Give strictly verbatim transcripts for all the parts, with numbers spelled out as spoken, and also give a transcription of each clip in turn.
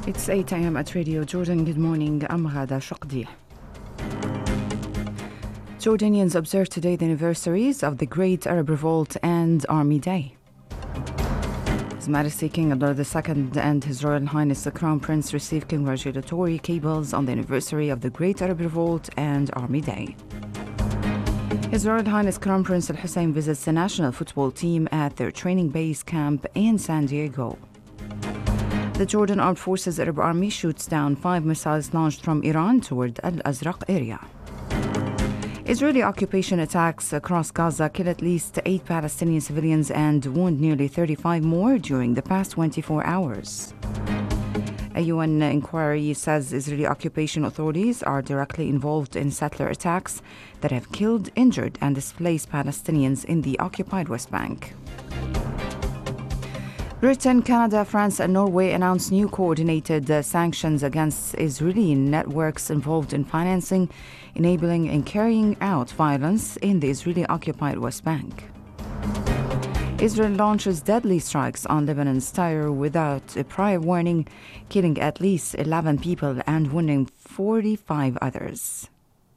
It's eight a.m. at Radio Jordan. Good morning. I'm Ghada Shaqdi. Jordanians observe today the anniversaries of the Great Arab Revolt and Army Day. His Majesty King Abdullah the Second and His Royal Highness the Crown Prince received congratulatory cables on the anniversary of the Great Arab Revolt and Army Day. His Royal Highness Crown Prince Al Hussein visits the national football team at their training base camp in San Diego. The Jordan Armed Forces Arab Army shoots down five missiles launched from Iran toward Al Azraq area. Israeli occupation attacks across Gaza kill at least eight Palestinian civilians and wound nearly thirty-five more during the past twenty-four hours. A U N inquiry says Israeli occupation authorities are directly involved in settler attacks that have killed, injured, and displaced Palestinians in the occupied West Bank. Britain, Canada, France, and Norway announced new coordinated uh, sanctions against Israeli networks involved in financing, enabling, and carrying out violence in the Israeli-occupied West Bank. Israel launches deadly strikes on Lebanon's Tyre without a prior warning, killing at least eleven people and wounding forty-five others.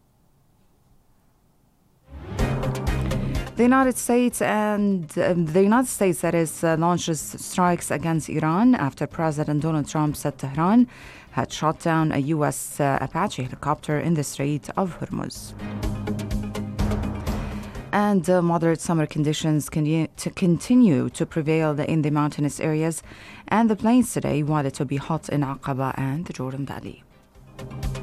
The United States and um, the United States, that is, uh, launches strikes against Iran after President Donald Trump said Tehran had shot down a U S uh, Apache helicopter in the Strait of Hormuz. And uh, moderate summer conditions continue to continue to prevail in the mountainous areas and the plains today, while it will be hot in Aqaba and the Jordan Valley.